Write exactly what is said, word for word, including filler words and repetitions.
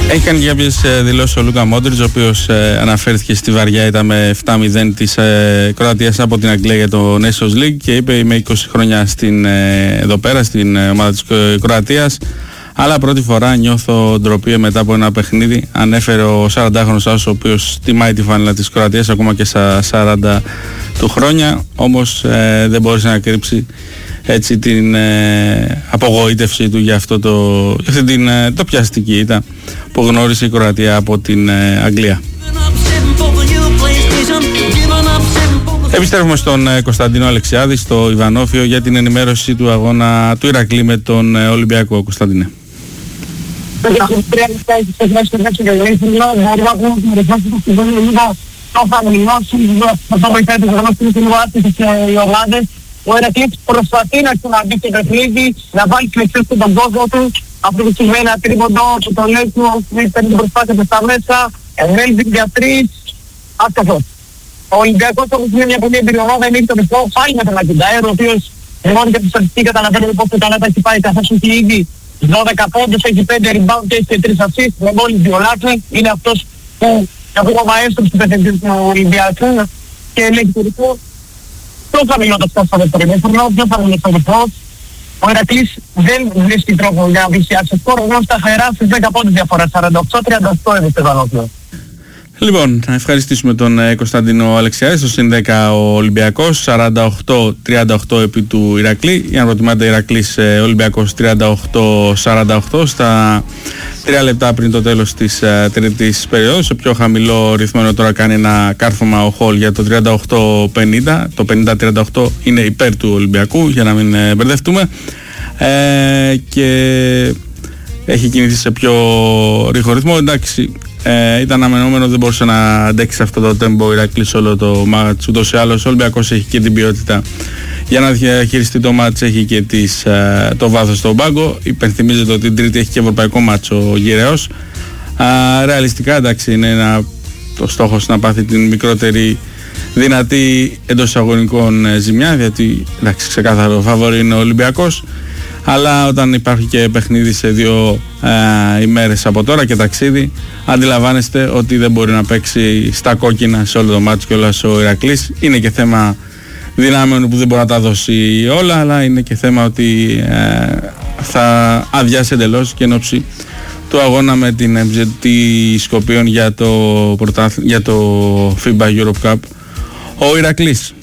Έχει κάνει κάποιες δηλώσεις ο Λούκα Μόντριτς, ο οποίος ε, αναφέρθηκε στη βαριά ήττα με επτά μηδέν της ε, Κροατίας από την Αγγλία για το Nations League και είπε: είμαι είκοσι χρόνια στην, ε, εδώ πέρα στην ε, ομάδα της Κροατίας, αλλά πρώτη φορά νιώθω ντροπή μετά από ένα παιχνίδι. Ανέφερε ο σαραντάχρονος Άσος, ο οποίος τιμάει τη φάνελα της Κροατίας ακόμα και στα σαράντα του χρόνια, όμως ε, δεν μπόρεσε να κρύψει έτσι την ε, απογοήτευση του για, αυτό το, για αυτή την ε, τοπιαστική ήττα που γνώρισε η Κροατία από την ε, Αγγλία. Επιστρέφουμε στον ε, Κωνσταντίνο Αλεξιάδη στο Ιβανόφιο για την ενημέρωση του αγώνα του Ηρακλή με τον ε, Ολυμπιακό. Κωνσταντίνε. Ο Ηρακλής προσπαθεί να ξαναμπεί στο παιχνίδι, να βάλει κλειστές στον κόσμο του. Αυτό το σημαίνει ένα τρίποντο που το λέει του, παίρνει την προσπάθεια προς τα μέσα, ενέλβει για τρεις, άστοχος. Ο Ολυμπιακός όμως είναι μια πολύ εμπειρή ομάδα, είναι το μισό, πάει με τον Ακινταέρο, ο οποίος μόνο και από τη στατιστική καταλαβαίνει πως το Τανάτα έχει πάει, καθώς έχει ήδη δώδεκα πόντους, έχει πέντε rebound και έχει τρεις assists, με μόλις δύο λάθη. Είναι αυτός που είναι ο μαέστρος του παιχνιδιού του Ολυμπιακού και ελέγχει το ρυθμό. Πιο χαμηλό το σκορ στο δεύτερο ημίχρονο, πιο χαμηλό το ρυθμός. Ο Ηρακλής δεν βρίσκει τρόπο για να πλησιάσει σκορ, ενώ στα χερά στις δέκα πόντους διαφορά, σαράντα οκτώ τριάντα οκτώ είναι στο Ιβανόφιο. Λοιπόν, να ευχαριστήσουμε τον ε, Κωνσταντίνο Αλεξιάδη. Στο συν δέκα ο Ολυμπιακός, σαράντα οκτώ τριάντα οκτώ επί του Ηρακλή. Για να προτιμάτε, Ηρακλής ε, Ολυμπιακός τριάντα οκτώ σαράντα οκτώ στα τρία λεπτά πριν το τέλος της ε, τρίτης περίοδου. Σε πιο χαμηλό ρυθμό είναι τώρα κάνει ένα κάρφωμα ο Χολ για το τριάντα οκτώ πενήντα. Το πενήντα τριάντα οκτώ είναι υπέρ του Ολυμπιακού, για να μην ε, μπερδευτούμε. Ε, και έχει κινηθεί σε πιο ρήχο ρυθμό. Εντάξει, ε, ήταν αναμενόμενο, δεν μπορούσε να αντέξει αυτό το τέμπο ο Ηρακλής όλο το μάτς. Ούτως ή άλλως ο Ολυμπιακός έχει και την ποιότητα για να διαχειριστεί το μάτς, έχει και τις, ε, το βάθος στον πάγκο. Υπενθυμίζεται ότι την Τρίτη έχει και ευρωπαϊκό μάτς ο Γυραιός. Ε, ρεαλιστικά, εντάξει, είναι ένα, το στόχος να πάθει την μικρότερη δυνατή εντός εισαγωνικών ε, ζημιά, γιατί εντάξει, ξεκάθαρο φαβορί είναι ο Ολυμπιακός. Αλλά όταν υπάρχει και παιχνίδι σε δύο ε, ημέρες από τώρα και ταξίδι, αντιλαμβάνεστε ότι δεν μπορεί να παίξει στα κόκκινα σε όλο το μάτσο και όλα ο Ηρακλής. Είναι και θέμα δυνάμεων που δεν μπορεί να τα δώσει όλα, αλλά είναι και θέμα ότι ε, θα αδειάσει εντελώς και εν ώψη του αγώνα με την εμ τζέι τι Σκοπίων για το, για το φίμπα Europe Cup ο Ηρακλής.